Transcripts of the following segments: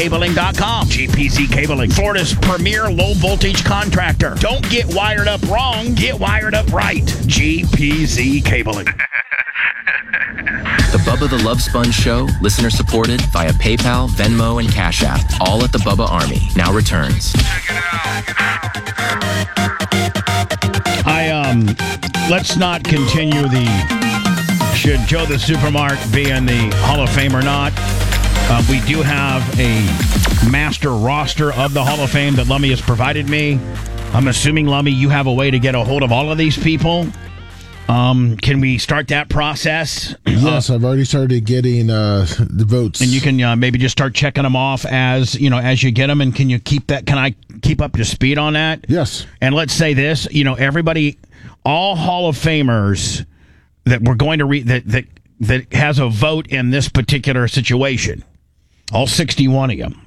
GPZCabling.com. GPZ Cabling, Florida's premier low-voltage contractor. Don't get wired up wrong. Get wired up right. GPZ Cabling. The Bubba the Love Sponge Show, listener supported via PayPal, Venmo, and Cash App. All at the Bubba Army. Now returns. Let's not continue should Joe the Supermark be in the Hall of Fame or not. We do have a master roster of the Hall of Fame that Lummy has provided me. I'm assuming, Lummy, you have a way to get a hold of all of these people. Can we start that process? Yes, I've already started getting the votes. And you can maybe just start checking them off as you get them. And can you keep that? Can I keep up to speed on that? Yes. And let's say this, everybody, all Hall of Famers that we're going to read that has a vote in this particular situation, all 61 of them,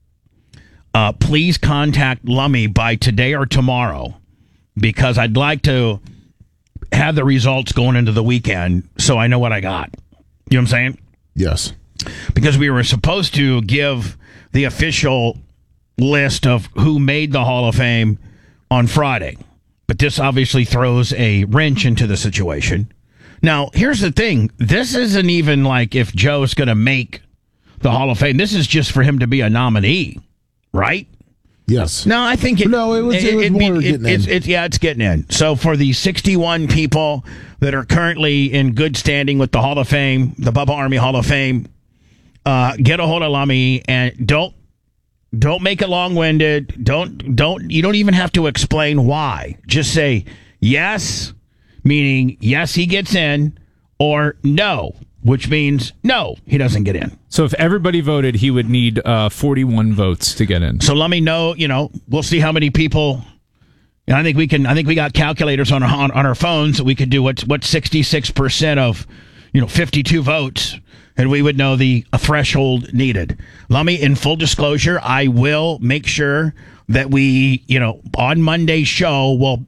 please contact Lummy by today or tomorrow, because I'd like to have the results going into the weekend so I know what I got. You know what I'm saying? Yes. Because we were supposed to give the official list of who made the Hall of Fame on Friday. But this obviously throws a wrench into the situation. Now, here's the thing. This isn't even like if Joe's going to make the Hall of Fame. This is just for him to be a nominee, right? Yes. No, I think it was more getting in. It's getting in. So for the 61 people that are currently in good standing with the Hall of Fame, the Bubba Army Hall of Fame, get a hold of Lummy and don't make it long-winded. You don't even have to explain why. Just say yes, meaning yes, he gets in, or no, which means no, he doesn't get in. So if everybody voted, he would need 41 votes to get in. So let me know, we'll see how many people. I think we got calculators on our phones that we could do what's 66% of 52 votes, and we would know the threshold needed. Lummy, in full disclosure, I will make sure that we, on Monday's show will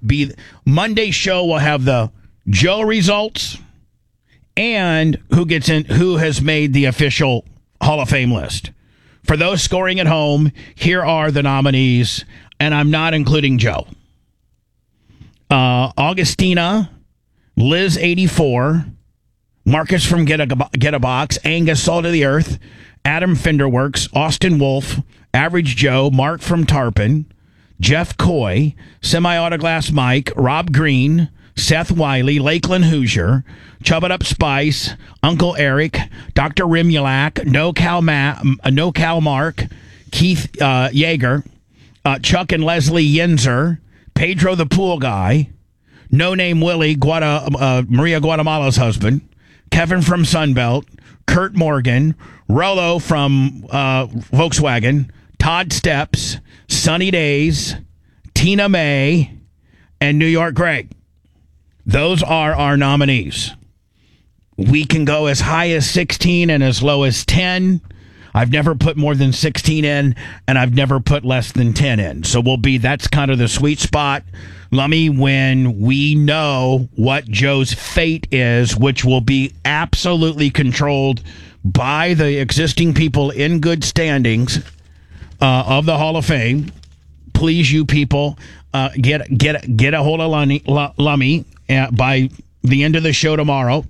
have the Joe results and who gets in, who has made the official Hall of Fame list. For those scoring at home, here are the nominees, and I'm not including Joe. Augustina, Liz 84, Marcus from Get a Box, Angus Salt of the Earth, Adam Finderworks, Austin Wolf, Average Joe, Mark from Tarpon, Jeff Coy, Semi-Autoglass Mike, Rob Green, Seth Wiley, Lakeland Hoosier, Chub It Up Spice, Uncle Eric, Dr. Rimulak, No Cal Mark, Keith Yeager, Chuck and Leslie Yinzer, Pedro the Pool Guy, No Name Willie, Maria Guatemala's husband, Kevin from Sunbelt, Kurt Morgan, Rollo from Volkswagen, Todd Steps, Sunny Days, Tina May, and New York Greg. Those are our nominees. We can go as high as 16 and as low as 10. I've never put more than 16 in, and I've never put less than 10 in. So that's kind of the sweet spot, Lummy, when we know what Joe's fate is, which will be absolutely controlled by the existing people in good standings of the Hall of Fame. Please, you people, get a hold of Lummy by the end of the show tomorrow.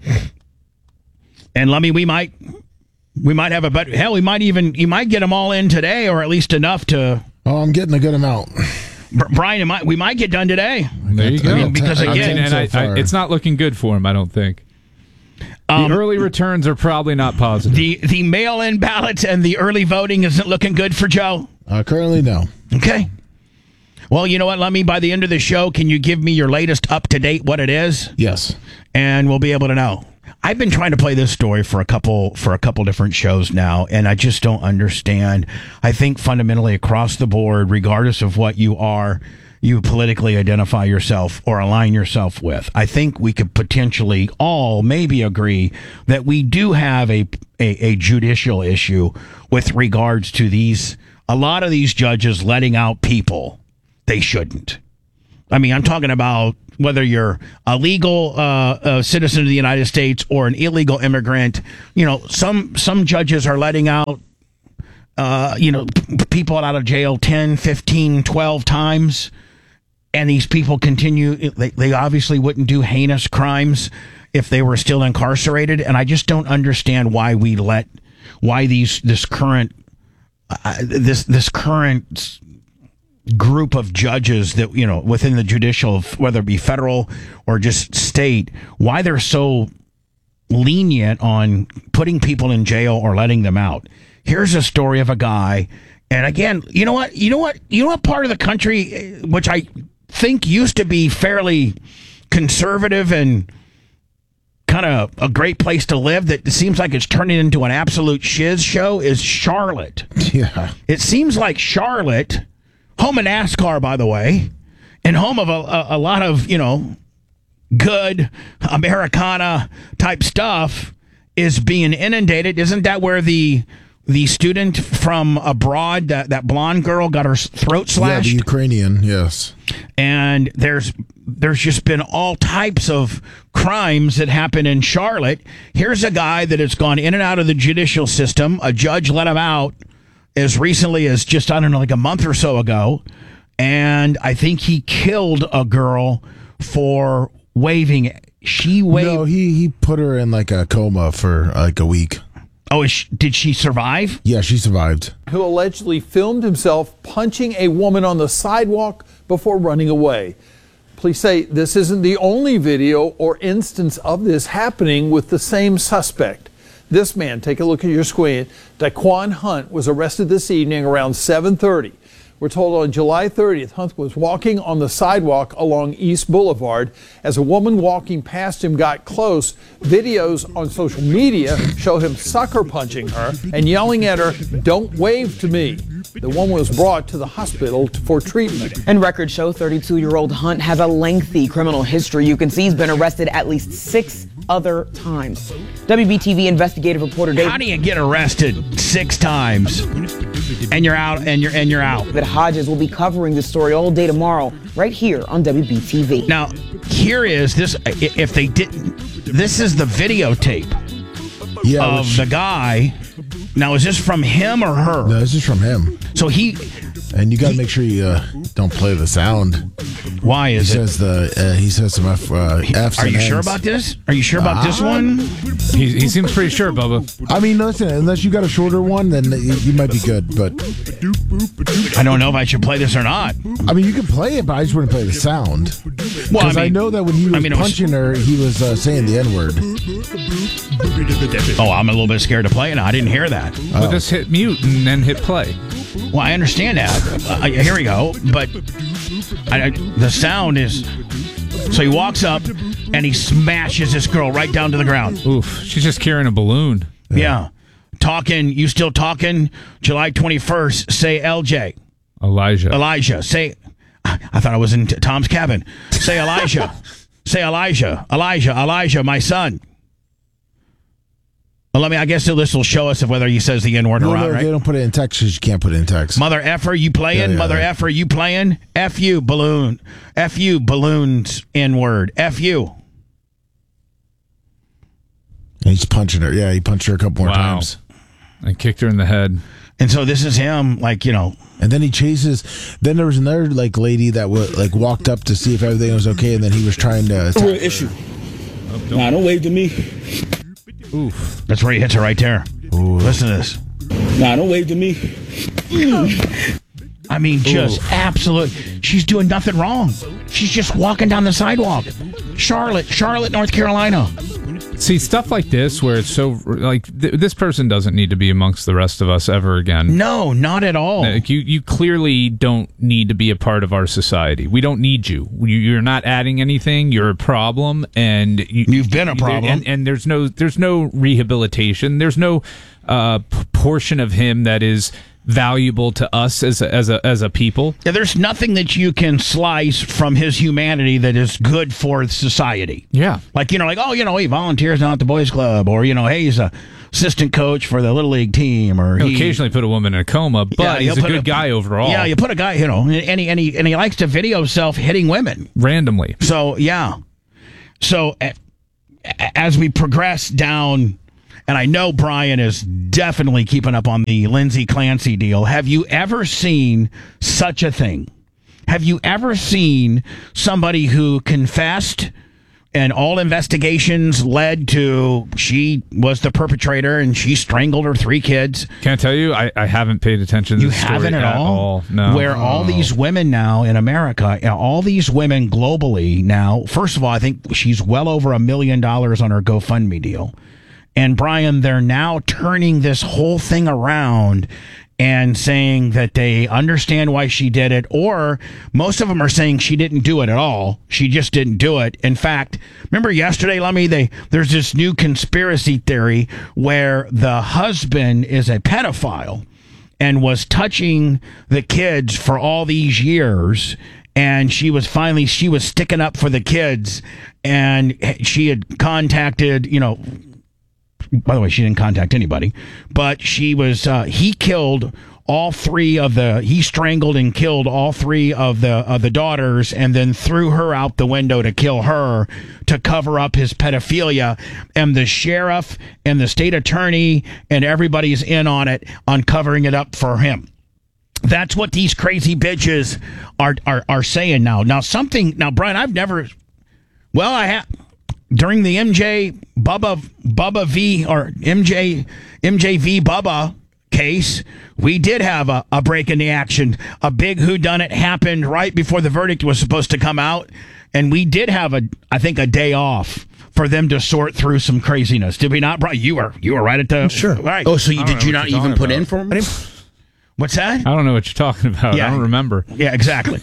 And Lummy, we might have a better. Hell, you might get them all in today, or at least enough to. Oh, I'm getting a good amount. Brian, we might get done today. There you go. Because again, it's not looking good for him, I don't think. The early returns are probably not positive. The mail-in ballots and the early voting isn't looking good for Joe? Currently, no. Okay. Well, you know what, Lummy? By the end of the show, can you give me your latest up-to-date what it is? Yes. And we'll be able to know. I've been trying to play this story for a couple different shows now, and I just don't understand. I think fundamentally across the board, regardless of what you politically identify yourself or align yourself with, I think we could potentially all maybe agree that we do have a judicial issue with regards to a lot of these judges letting out people they shouldn't. I mean, I'm talking about whether you're a legal citizen of the United States or an illegal immigrant. Some judges are letting out people out of jail 10, 15, 12 times, and these people continue. They obviously wouldn't do heinous crimes if they were still incarcerated, and I just don't understand why this current group of judges that within the judicial, whether it be federal or just state, why they're so lenient on putting people in jail or letting them out. Here's a story of a guy, and again, you know what part of the country which I think used to be fairly conservative and kind of a great place to live, that it seems like it's turning into an absolute shiz show, is Charlotte. Yeah. It seems like Charlotte, home of NASCAR, by the way, and home of a lot of, good Americana type stuff, is being inundated. Isn't that where the student from abroad, that blonde girl, got her throat slashed? Yeah, the Ukrainian, yes. And there's just been all types of crimes that happen in Charlotte. Here's a guy that has gone in and out of the judicial system. A judge let him out as recently as just, I don't know, like a month or so ago. And I think he killed a girl for waving. She waved. No, he put her in like a coma for like a week. Oh, did she survive? Yeah, she survived. Who allegedly filmed himself punching a woman on the sidewalk before running away. Police say this isn't the only video or instance of this happening with the same suspect. This man, take a look at your screen, Daquan Hunt, was arrested this evening around 7:30. We're told on July 30th, Hunt was walking on the sidewalk along East Boulevard. As a woman walking past him got close, videos on social media show him sucker punching her and yelling at her, "Don't wave to me." The woman was brought to the hospital for treatment. And records show 32-year-old Hunt has a lengthy criminal history. You can see he's been arrested at least 6 other times. WBTV investigative reporter Dave. How do you get arrested 6 times and you're out and you're out? David Hodges will be covering this story all day tomorrow, right here on WBTV. Now, here is this. If they didn't, this is the videotape of the guy. Now, is this from him or her? No, this is from him. So and you got to make sure you don't play the sound. Why is he says some F's. Are you sure about this? Are you sure about this one? He seems pretty sure, Bubba. I mean, listen, unless you got a shorter one, then you might be good. But I don't know if I should play this or not. I mean, you can play it, but I just wouldn't play the sound. Well, I know that when he was punching her, he was saying the N-word. Oh, I'm a little bit scared to play it now. I didn't hear that. Well, just hit mute and then hit play. Well, I understand that. Here we go. But the sound is... So he walks up and he smashes this girl right down to the ground. Oof. She's just carrying a balloon. Yeah. Talking. You still talking? July 21st. Say LJ. Elijah. Say... I thought I was in Tom's cabin. Say Elijah. Say Elijah. Elijah, my son. Well, I guess this will show us whether he says the N-word or not, right? They don't put it in text because you can't put it in text. Mother effer, you playing? Mother effer, you playing? F you, balloon. F you, balloons, N-word. F you. And he's punching her. Yeah, he punched her a couple more times. And kicked her in the head. And so this is him, And then he chases. Then there was another lady that walked up to see if everything was okay, and then he was trying to. Real issue. Nah, don't wave to me. Oof. That's where he hits her right there. Ooh. Listen to this. Nah, don't wave to me. I mean, just absolute. She's doing nothing wrong. She's just walking down the sidewalk. Charlotte, North Carolina. See, stuff like this where it's so this person doesn't need to be amongst the rest of us ever again. No, not at all. You clearly don't need to be a part of our society. We don't need you. You're not adding anything. You're a problem, and you've been a problem. And there's no rehabilitation. There's no portion of him that is valuable to us as a people. Yeah, there's nothing that you can slice from his humanity that is good for society. Yeah. He volunteers down at the boys club, or hey, he's a assistant coach for the little league team, or he'll occasionally put a woman in a coma, but he's a good guy overall. Yeah, you put a guy, and he likes to video himself hitting women randomly. So yeah. So as we progress down and I know Brian is definitely keeping up on the Lindsay Clancy deal. Have you ever seen such a thing? Have you ever seen somebody who confessed and all investigations led to she was the perpetrator and she strangled her 3 kids? Can I tell you, I haven't paid attention to this story haven't at all? No. Where all these women now in America, all these women globally now, first of all, I think she's well over $1 million on her GoFundMe deal. And Brian, they're now turning this whole thing around and saying that they understand why she did it, or most of them are saying she didn't do it at all. She just didn't do it. In fact, remember yesterday, Lummy, there's this new conspiracy theory where the husband is a pedophile and was touching the kids for all these years, and she was sticking up for the kids, and she had contacted, by the way, she didn't contact anybody, but he killed he strangled and killed all 3 of the daughters and then threw her out the window to kill her to cover up his pedophilia. And the sheriff and the state attorney and everybody's in on it, on covering it up for him. That's what these crazy bitches are saying now. Now, Brian, I have. During the MJ v. or MJ v. Bubba case, we did have a break in the action. A big whodunit happened right before the verdict was supposed to come out, and we did have I think a day off for them to sort through some craziness. Did we not, Brian? You were right at the sure. Right. Oh, so did you not even put in for him? What's that? I don't know what you're talking about. Yeah. I don't remember. Yeah, exactly.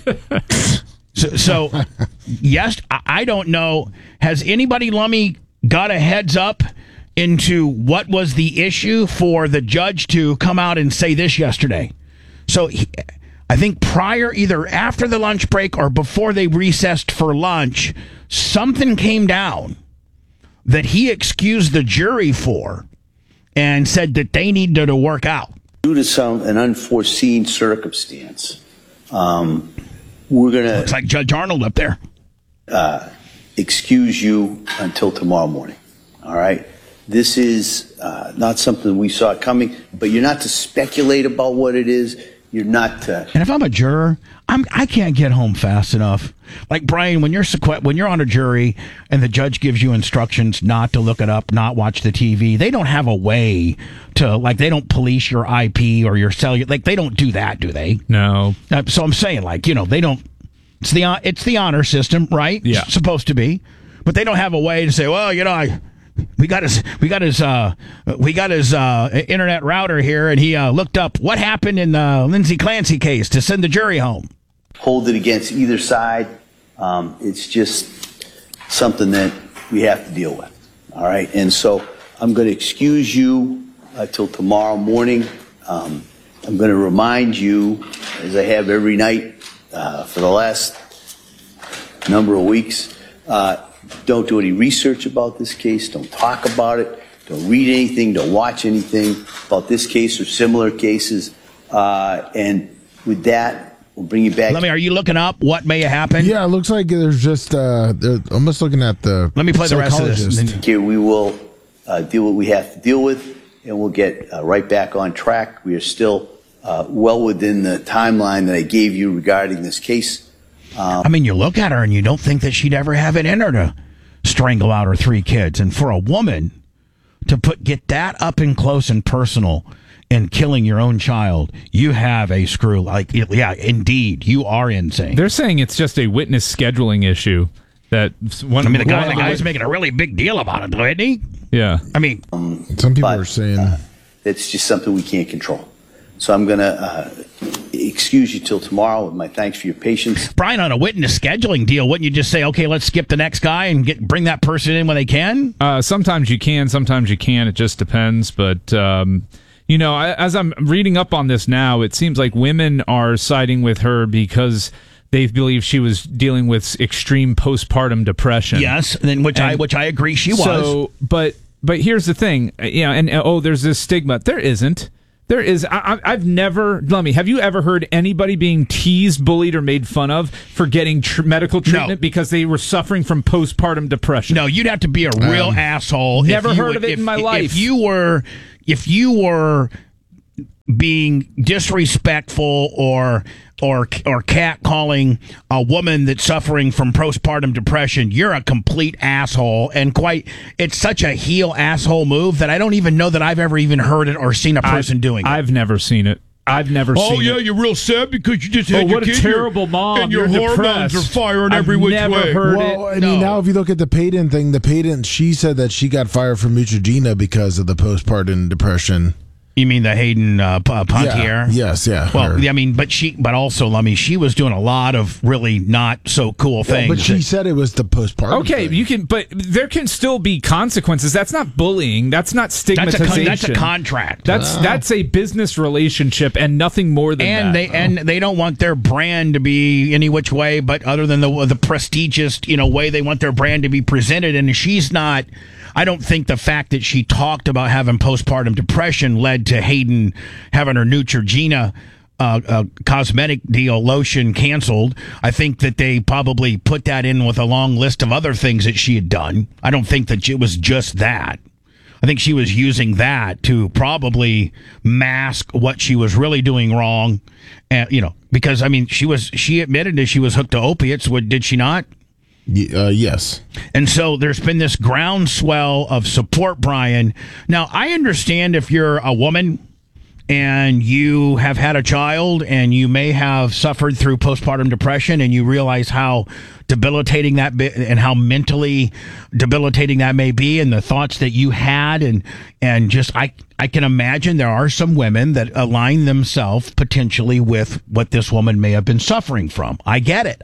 So, yes, I don't know. Has anybody, Lummy, got a heads up into what was the issue for the judge to come out and say this yesterday? So, I think either after the lunch break or before they recessed for lunch, something came down that he excused the jury for and said that they needed to work out. Due to an unforeseen circumstance, we're going to... Looks like Judge Arnold up there. Excuse you until tomorrow morning. All right? This is not something we saw coming, but you're not to speculate about what it is. You're not to... And if I'm a juror, I can't get home fast enough. Like, Brian, when you're on a jury and the judge gives you instructions not to look it up, not watch the TV, they don't have a way to, they don't police your IP or your cellular. They don't do that, do they? No. So I'm saying, they don't... It's the honor system, right? Yeah. It's supposed to be. But they don't have a way to say, well, we got his internet router here, and he looked up what happened in the Lindsay Clancy case to send the jury home. Hold it against either side. It's just something that we have to deal with. All right. And so I'm going to excuse you till tomorrow morning. I'm going to remind you, as I have every night for the last number of weeks, don't do any research about this case. Don't talk about it. Don't read anything. Don't watch anything about this case or similar cases. And with that, we'll bring you back. Are you looking up what may have happened? Yeah, it looks like there's just I'm just looking at the. Let me play the rest of this. Here we will deal what we have to deal with, and we'll get right back on track. We are still well within the timeline that I gave you regarding this case. You look at her and you don't think that she'd ever have it in her to strangle out her 3 kids. And for a woman to get that up and close and personal and killing your own child, you have a screw. Yeah, indeed, you are insane. They're saying it's just a witness scheduling issue. The guy was making a really big deal about it, though, isn't he? Yeah. Some people are saying it's just something we can't control. So I'm going to excuse you till tomorrow with my thanks for your patience. Brian, on a witness scheduling deal, wouldn't you just say, okay, let's skip the next guy and bring that person in when they can? Sometimes you can, sometimes you can't. It just depends. But, as I'm reading up on this now, it seems like women are siding with her because they believe she was dealing with extreme postpartum depression. Yes, which I agree she was. So, but here's the thing, there's this stigma. There isn't. There is. I've never. Lummy, have you ever heard anybody being teased, bullied, or made fun of for getting medical treatment because they were suffering from postpartum depression? No, you'd have to be a real asshole. Never heard of it in my life. If you were being disrespectful or catcalling a woman that's suffering from postpartum depression, you're a complete asshole. And it's such a heel asshole move that I don't even know that I've ever even heard it or seen a person doing it. I've never seen it. I've never seen it. Oh, yeah, you're real sad because you just had your kid. What a terrible mom. And your You're hormones depressed. are firing every which way. I've never heard it. I mean, now if you look at the Payton thing, she said that she got fired from Neutrogena because of the postpartum depression. You mean the Hayden Pontier? Yeah. Yes, yeah. Well, I mean, but also, I mean, she was doing a lot of really not so cool things. But she said it was the postpartum. Okay, thing. but there can still be consequences. That's not bullying. That's not stigmatization. That's a contract. That's a business relationship and nothing more than that. And they don't want their brand to be any which way, but other than the prestigious way they want their brand to be presented. And she's not. I don't think the fact that she talked about having postpartum depression led to Hayden having her Neutrogena cosmetic deal lotion canceled. I think that they probably put that in with a long list of other things that she had done. I don't think that it was just that. I think she was using that to probably mask what she was really doing wrong. And, because I mean, she admitted that she was hooked to opiates. Did she not? Yes. And so there's been this groundswell of support, Brian. Now, I understand if you're a woman and you have had a child and you may have suffered through postpartum depression and you realize how debilitating that and how mentally debilitating that may be and the thoughts that you had and just I can imagine there are some women that align themselves potentially with what this woman may have been suffering from. I get it.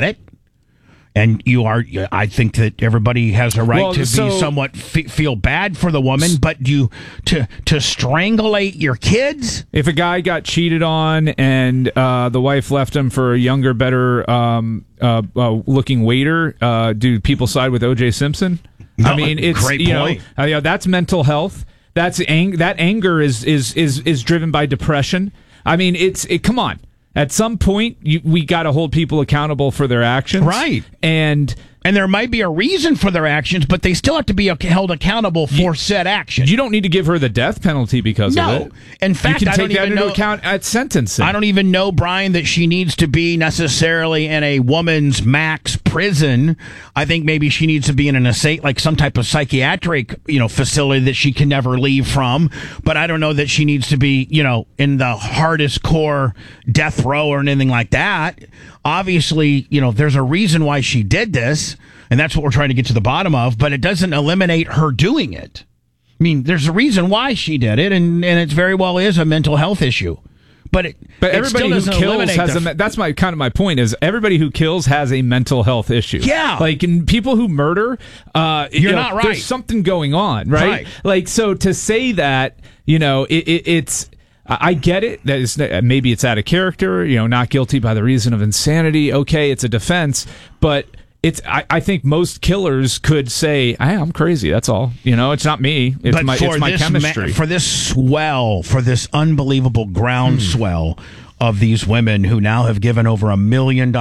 And I think that everybody has a right to be somewhat feel bad for the woman, but to strangulate your kids? If a guy got cheated on and the wife left him for a younger, better looking waiter, do people side with O.J. Simpson? No, I mean, it's great point. That's mental health. That anger is driven by depression. I mean, come on. At some point, we got to hold people accountable for their actions. Right. And there might be a reason for their actions, but they still have to be held accountable for said action. You don't need to give her the death penalty because of it. In fact, you can I don't take that even into know, account at sentencing. I don't even know, Brian, that she needs to be necessarily in a woman's max prison. I think maybe she needs to be in like some type of psychiatric, facility that she can never leave from. But I don't know that she needs to be, in the hardest core death row or anything like that. Obviously, there's a reason why she did this, and that's what we're trying to get to the bottom of, but it doesn't eliminate her doing it. I mean, there's a reason why she did it, and it very well is a mental health issue. But everybody who kills has that's my point is everybody who kills has a mental health issue. Yeah. Like in people who murder, you're not right. There's something going on, right? Like, so to say that, it's... I get it. That is, maybe it's out of character, not guilty by the reason of insanity. Okay, it's a defense, but I think most killers could say, hey, I'm crazy. That's all. It's not me. It's my chemistry. For this unbelievable groundswell of these women who now have given over $1 million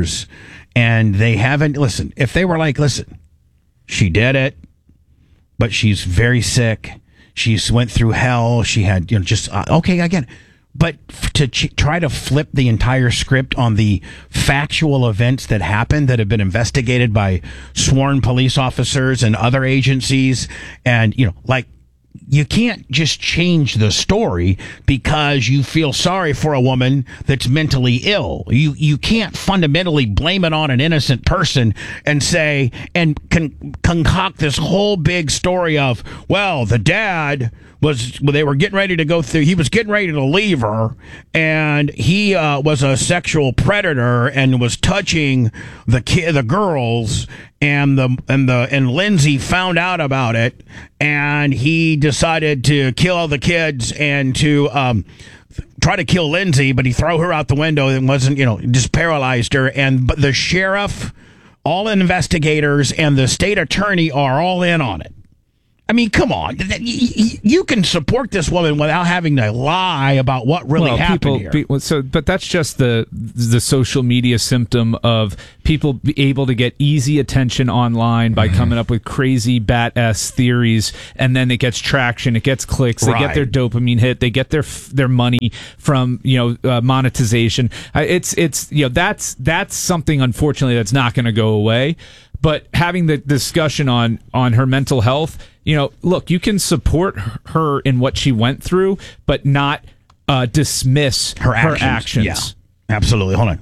and they haven't, if they were like, she did it, but she's very sick. She went through hell. She had, okay, again. But to try to flip the entire script on the factual events that happened that have been investigated by sworn police officers and other agencies, and, you can't just change the story because you feel sorry for a woman that's mentally ill. You can't fundamentally blame it on an innocent person and say, and concoct this whole big story of, well, the dad they were getting ready to go through, he was getting ready to leave her, and he was a sexual predator and was touching the girls, and Lindsay found out about it, and he decided to kill all the kids and to try to kill Lindsay, but he threw her out the window and wasn't, just paralyzed her. But the sheriff, all investigators, and the state attorney are all in on it. I mean, come on. You can support this woman without having to lie about what really happened here. But that's just the social media symptom of people be able to get easy attention online by coming up with crazy bat-ass theories, and then it gets traction, it gets clicks, they get their dopamine hit, they get their money from monetization. It's that's something, unfortunately, that's not going to go away. But having the discussion on her mental health, look, you can support her in what she went through, but not dismiss her actions. Yeah, absolutely. Hold on.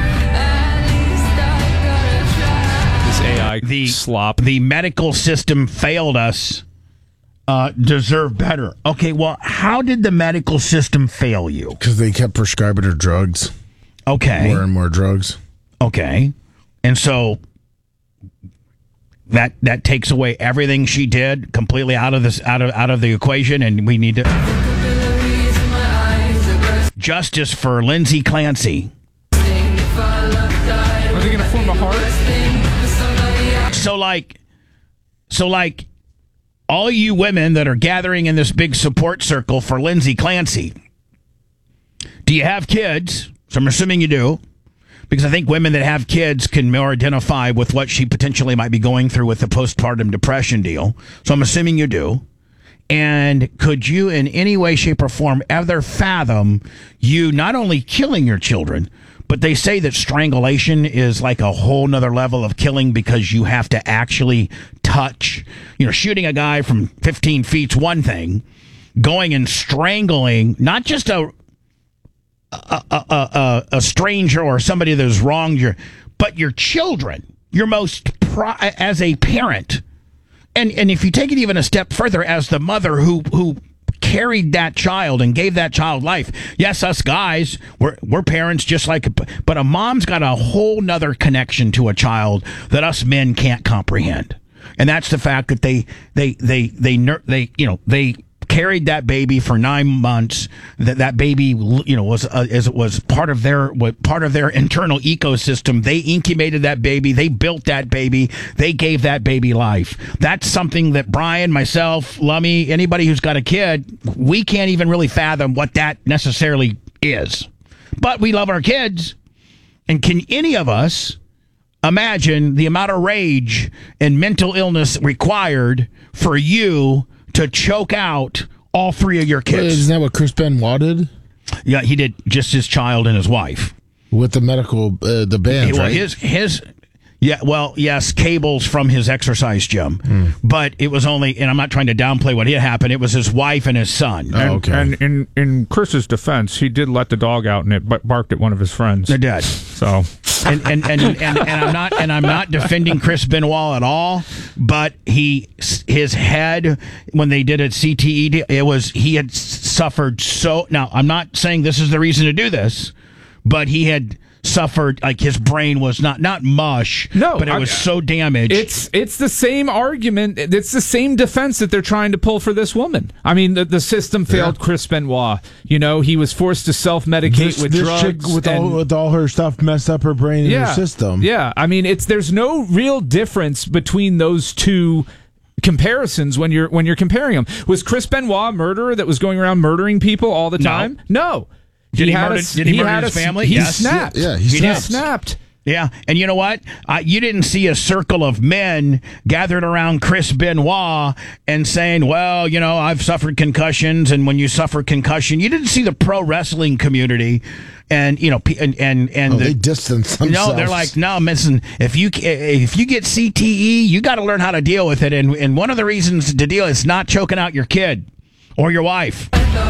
This AI slop. The medical system failed us. Deserve better. Okay, well, how did the medical system fail you? Because they kept prescribing her drugs. Okay. More and more drugs. Okay. And so that takes away everything she did completely out of the equation, and we need to justice for Lindsay Clancy. Are they going to form a heart? So like all you women that are gathering in this big support circle for Lindsay Clancy, do you have kids? So I'm assuming you do. Because I think women that have kids can more identify with what she potentially might be going through with the postpartum depression deal. So I'm assuming you do. And could you in any way, shape, or form ever fathom you not only killing your children, but they say that strangulation is like a whole nother level of killing because you have to actually touch. Shooting a guy from 15 feet's one thing. Going and strangling, not just a stranger or somebody that's wronged you, but your children, your most as a parent, and if you take it even a step further, as the mother who carried that child and gave that child life. Yes, us guys, we're parents just like, but a mom's got a whole nother connection to a child that us men can't comprehend, and that's the fact that they carried that baby for 9 months. That baby, was part of their internal ecosystem. They incubated that baby. They built that baby. They gave that baby life. That's something that Brian, myself, Lummy, anybody who's got a kid, we can't even really fathom what that necessarily is. But we love our kids. And can any of us imagine the amount of rage and mental illness required for you to choke out all three of your kids? Isn't that what Chris Benoit did? Yeah, he did, just his child and his wife. With the medical, the band, right? Yes, cables from his exercise gym. But it was only, and I'm not trying to downplay what had happened, it was his wife and his son. And in Chris's defense, he did let the dog out and it barked at one of his friends. It did. So... And I'm not defending Chris Benoit at all, but his head, when they did it CTE, he had suffered so. Now I'm not saying this is the reason to do this, but he had suffered, like his brain was not mush, but it was so damaged. It's the same argument. It's the same defense that they're trying to pull for this woman. I mean, the system failed Chris Benoit. He was forced to self-medicate with drugs. Chick with all her stuff messed up her brain and her system. Yeah, I mean, there's no real difference between those two comparisons when you're comparing them. Was Chris Benoit a murderer that was going around murdering people all the time? No. Did he murder his family? He yes. snapped. Yeah, he snapped. Yeah, and you know what? You didn't see a circle of men gathered around Chris Benoit and saying, well, I've suffered concussions, and when you suffer concussion, you didn't see the pro wrestling community and they distance themselves. No, they're like, no, listen, if you get CTE, you got to learn how to deal with it, and one of the reasons to deal is not choking out your kid or your wife.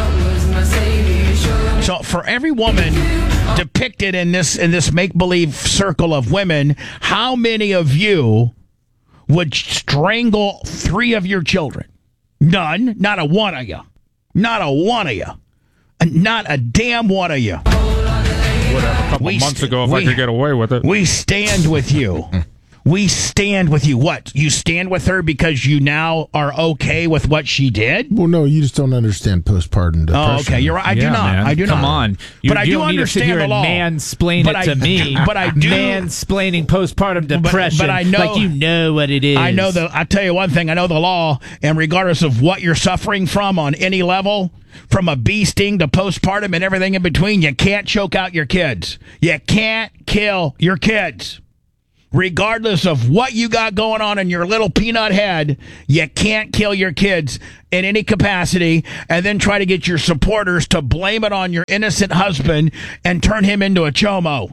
So for every woman depicted in this make-believe circle of women, how many of you would strangle 3 of your children? None. Not a one of you. Not a one of you. Not a damn one of you. Whatever. A couple months ago, if I could get away with it. We stand with you. We stand with you. What? You stand with her because you now are okay with what she did? Well, no, you just don't understand postpartum depression. Oh, okay. You're right. I do not. Man. I do not. Come on. But I you do don't need to sit understand here the and law. mansplain But it I- to me. but I do- mansplaining postpartum depression. But I know, like you know what it is. I know I tell you one thing. I know the law, and regardless of what you're suffering from on any level, from a bee sting to postpartum and everything in between, you can't choke out your kids. You can't kill your kids. Regardless of what you got going on in your little peanut head, you can't kill your kids in any capacity and then try to get your supporters to blame it on your innocent husband and turn him into a chomo.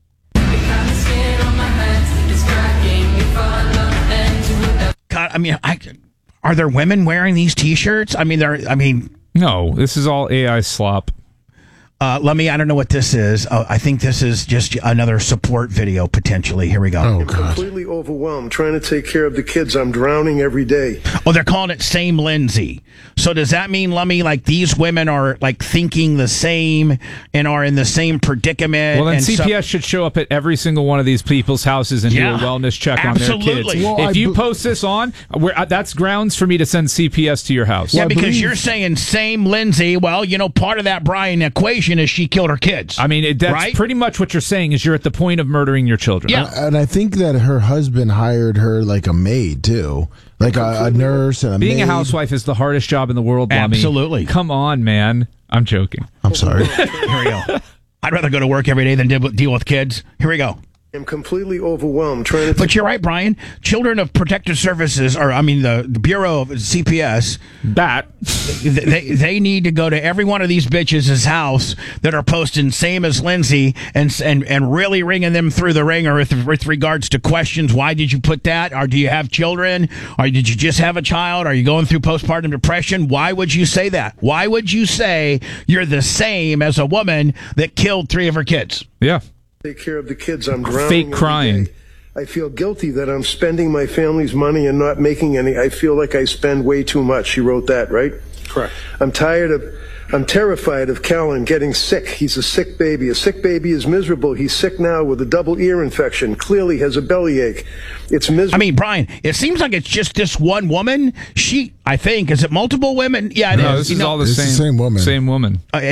God, I mean, are there women wearing these T-shirts? No, this is all AI slop. I don't know what this is. I think this is just another support video, potentially. Here we go. Oh, I'm God. completely overwhelmed trying to take care of the kids. I'm drowning every day. Oh, they're calling it Same Lindsay. So does that mean, Lummy, like these women are like thinking the same and are in the same predicament? Well, then and CPS should show up at every single one of these people's houses and do a wellness check on their absolutely. kids. Well, if you post this on, that's grounds for me to send CPS to your house. Yeah, because you're saying Same Lindsay. Well, part of that Brian equation is she killed her kids. I mean, that's right? pretty much what you're saying is you're at the point of murdering your children. Yeah. And I think that her husband hired her like a maid, too. Like a nurse and a Being maid. a housewife is the hardest job in the world, Lummy. Absolutely. Come on, man. I'm joking. I'm sorry. Here we go. I'd rather go to work every day than deal with kids. Here we go. I'm completely overwhelmed trying to But you're right, Brian. Children of Protective Services, the Bureau of CPS, they need to go to every one of these bitches' house that are posting Same as Lindsay and really ringing them through the ringer with regards to questions. Why did you put that? Or do you have children? Or did you just have a child? Are you going through postpartum depression? Why would you say that? Why would you say you're the same as a woman that killed 3 of her kids? Yeah. take care of the kids. I'm drowning. Fake every crying. day. I feel guilty that I'm spending my family's money and not making any. I feel like I spend way too much. She wrote that, right? Correct. I'm terrified of Callan getting sick. He's a sick baby. A sick baby is miserable. He's sick now with a double ear infection. Clearly has a bellyache. It's miserable. I mean, Brian, it seems like it's just this one woman. I think, is it multiple women? Yeah, it is. No, this is all the same woman. Same woman. What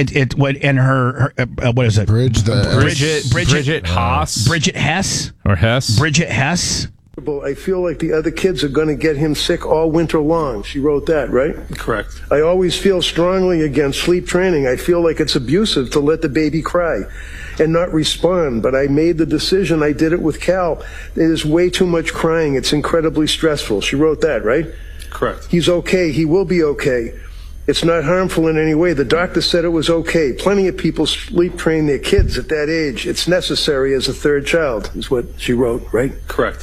is it? Bridget Haas. Bridget Hess? Or Hess. Bridget Hess? I feel like the other kids are going to get him sick all winter long. She wrote that, right? Correct. I always feel strongly against sleep training. I feel like it's abusive to let the baby cry and not respond. But I made the decision. I did it with Cal. It is way too much crying. It's incredibly stressful. She wrote that, right? Correct. He's okay. He will be okay. It's not harmful in any way. The doctor said it was okay. Plenty of people sleep train their kids at that age. It's necessary as a third child, is what she wrote, right? Correct.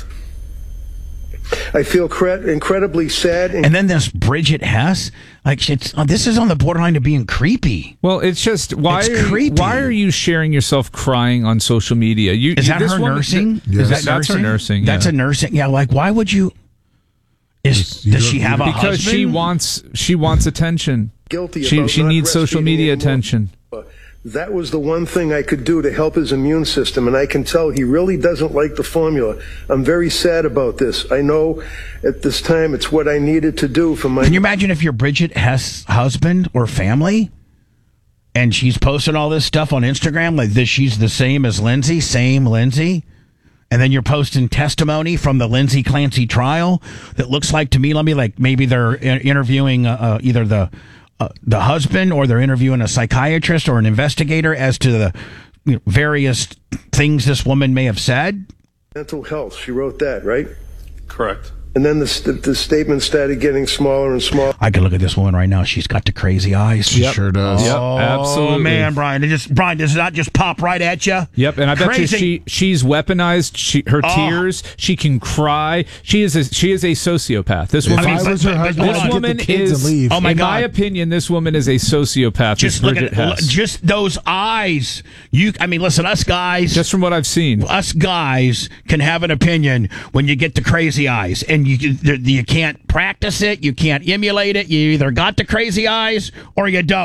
I feel incredibly sad. And then this Bridget Hess, this is on the borderline to being creepy. Well, it's just creepy. Why are you sharing yourself crying on social media? Is that her nursing? Yes. That's her nursing. That's yeah. a nursing. Yeah, why would you? Does she have a because husband? she wants attention. Guilty. She about needs not social breastfeeding media anymore. attention. That was the one thing I could do to help his immune system, and I can tell he really doesn't like the formula. I'm very sad about this. I know at this time it's what I needed to do for my... Can you imagine if you're Bridget Hess' husband or family, and she's posting all this stuff on Instagram, like this, she's the same as Lindsay, and then you're posting testimony from the Lindsay Clancy trial that looks like to me, like maybe they're interviewing either the husband, or they're interviewing a psychiatrist or an investigator as to the various things this woman may have said. Mental health, she wrote that, right? Correct. And then the statement started getting smaller and smaller. I can look at this woman right now. She's got the crazy eyes. She sure does. Yep, Oh, absolutely. man, Brian, does it not just pop right at you? Yep, and I bet you she's weaponized her tears. She can cry. She is a sociopath. This woman, If I was her husband, this I'd woman get the kids is. and leave. Oh my in my God. opinion, this woman is a sociopath. Just This look Bridget at Hess. just those eyes. Listen, us guys. Just from what I've seen. Us guys can have an opinion when you get the crazy eyes, and you can't practice it, you can't emulate it. You either got the crazy eyes or you don't.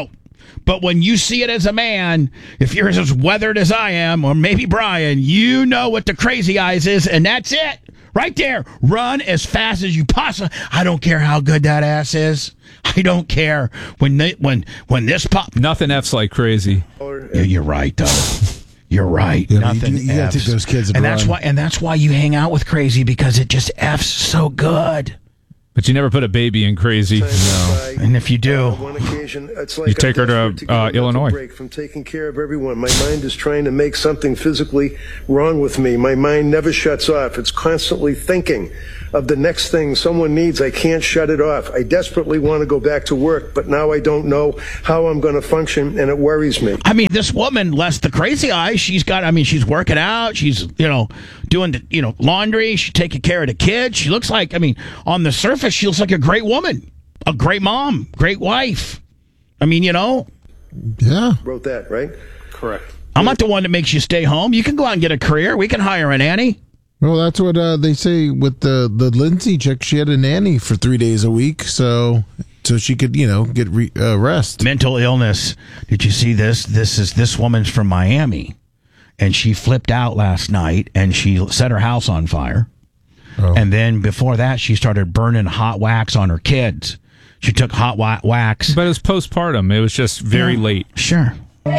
But when you see it as a man, if you're as weathered as I am, or maybe Brian, you know what the crazy eyes is, and that's it. Right there. Run as fast as you possibly. I don't care how good that ass is. I don't care. When this pop. Nothing F's like crazy. You're right, though. You're right. Yeah, Nothing you gotta take those kids and that's why you hang out with crazy, because it just F's so good. But you never put a baby in crazy. No. And if you do, one occasion, it's like you take her to Illinois. Break from taking care of everyone. My mind is trying to make something physically wrong with me. My mind never shuts off. It's constantly thinking of the next thing someone needs. I can't shut it off. I desperately want to go back to work, but now I don't know how I'm going to function, and it worries me. I mean, this woman, less the crazy eyes, she's working out. She's, doing, laundry. She's taking care of the kids. She looks like, on the surface, she looks like a great woman, a great mom, great wife. Yeah. Wrote that, right? Correct. I'm not the one that makes you stay home. You can go out and get a career. We can hire a nanny. Well, that's what they say with the Lindsay chick. She had a nanny for 3 days a week, so she could, get rest. Mental illness. Did you see this? This woman's from Miami, and she flipped out last night, and she set her house on fire. Oh. And then before that, she started burning hot wax on her kids. She took hot wax. But it was postpartum. It was just very late. Sure.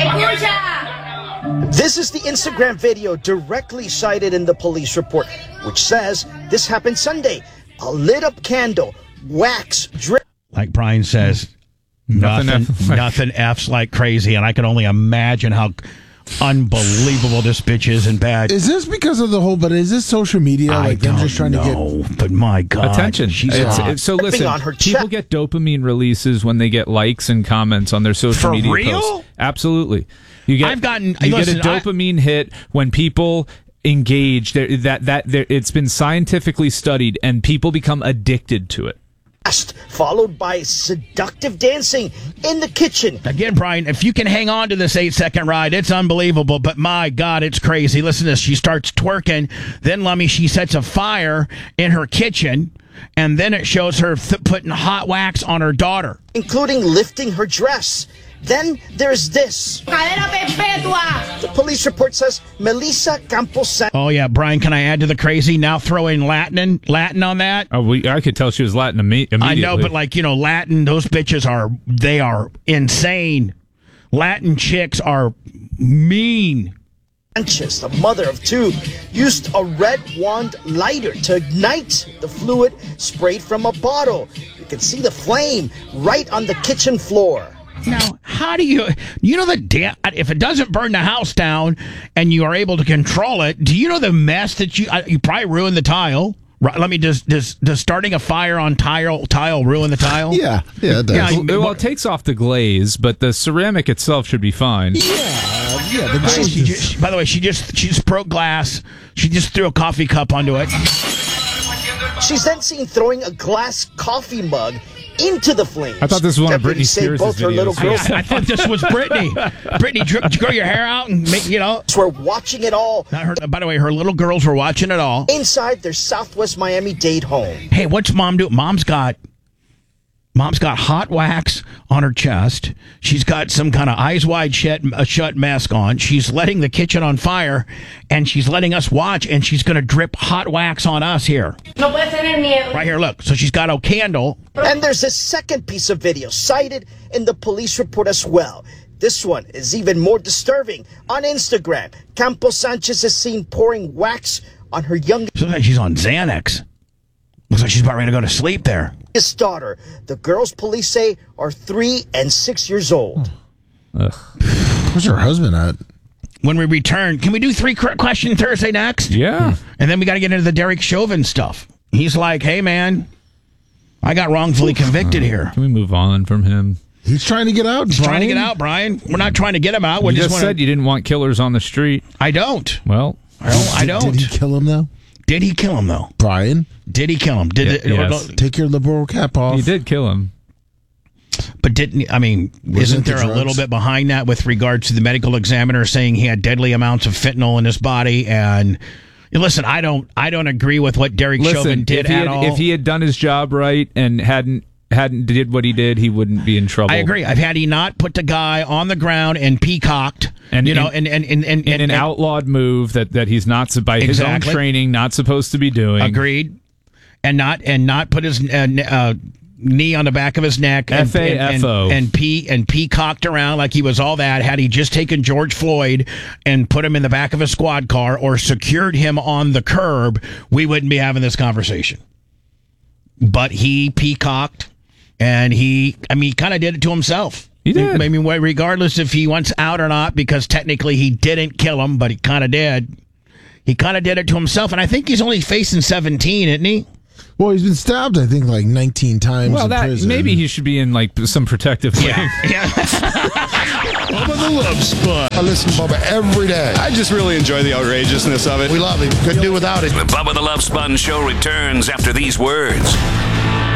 This is the Instagram video directly cited in the police report, which says this happened Sunday. A lit up candle, wax drip. Like Brian says, nothing F's like crazy, and I can only imagine how unbelievable this bitch is and bad. Is this because of the whole? But is this social media? I don't just trying to get. But my God, attention. So listen, people get dopamine releases when they get likes and comments on their social media posts. Absolutely. You get a dopamine hit when people engage. It's been scientifically studied, and people become addicted to it. Followed by seductive dancing in the kitchen. Again, Brian, if you can hang on to this 8-second ride, it's unbelievable. But my God, it's crazy. Listen to this. She starts twerking. Then, Lummy, she sets a fire in her kitchen. And then it shows her putting hot wax on her daughter, including lifting her dress. Then there's this. The police report says Melissa Campos. Oh, yeah, Brian, can I add to the crazy? Now throw in Latin on that. Oh, I could tell she was Latin immediately. I know, but Latin, those bitches are insane. Latin chicks are mean. Sanchez, the mother of two, used a red wand lighter to ignite the fluid sprayed from a bottle. You can see the flame right on the kitchen floor. Now, how do you if it doesn't burn the house down and you are able to control it, do you know the mess that you probably ruined the tile? Let me does starting a fire on tile ruin the tile? Yeah, it does. Yeah, well, it takes off the glaze, but the ceramic itself should be fine. Yeah. The glaze by the way, she just broke glass. She just threw a coffee cup onto it. She's then seen throwing a glass coffee mug into the flames. I thought this was one of Britney Spears' videos. I thought this was Britney. Britney, did you grow your hair out and make, We're watching it all. By the way, her little girls were watching it all. Inside their Southwest Miami-Dade home. Hey, what's Mom doing? Mom's got hot wax on her chest. She's got some kind of eyes wide shut mask on. She's letting the kitchen on fire, and she's letting us watch, and she's going to drip hot wax on us here. Right here, look. So she's got a candle. And there's a second piece of video cited in the police report as well. This one is even more disturbing. On Instagram, Campos Sanchez is seen pouring wax on her youngest. Looks like she's on Xanax. Looks like she's about ready to go to sleep there. His daughter. The girls police say are 3 and 6 years old. Where's her husband at? When we return, can we do 3 question Thursday next? Yeah. And then we got to get into the Derek Chauvin stuff. He's like, hey, man, I got wrongfully convicted here. Can we move on from him? He's trying to get out, He's trying to get out, Brian. We're not trying to get him out. You just said you didn't want killers on the street. I don't. Well, I don't. Did he kill him, though? Did he kill him, though? Brian? Did he kill him? Yes. Take your liberal cap off. He did kill him. But isn't there a little bit behind that with regards to the medical examiner saying he had deadly amounts of fentanyl in his body? And listen, I don't agree with what Derek Chauvin did at all. If he had done his job right and hadn't hadn't did what he did, he wouldn't be in trouble. I agree. Had he not put the guy on the ground and peacocked, and in an outlawed move that he's not by his own training not supposed to be doing. Agreed. And not put his knee on the back of his neck and peacocked around like he was all that. Had he just taken George Floyd and put him in the back of a squad car or secured him on the curb, we wouldn't be having this conversation. But he peacocked, and he kind of did it to himself. He did. I mean, regardless if he wants out or not, because technically he didn't kill him, but he kind of did. He kind of did it to himself, and I think he's only facing 17, isn't he? Well, he's been stabbed, I think, like 19 times in prison. Maybe he should be in like some protective wing. Yeah. Bubba the Love Sponge. I listen to Bubba every day. I just really enjoy the outrageousness of it. We love him. Couldn't do without it. The Bubba the Love Sponge Show returns after these words.